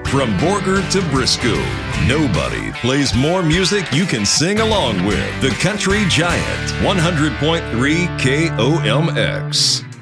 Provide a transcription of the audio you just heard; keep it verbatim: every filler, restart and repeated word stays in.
From Borger to Briscoe, nobody plays more music you can sing along with. The Country Giant, one hundred point three K O M X.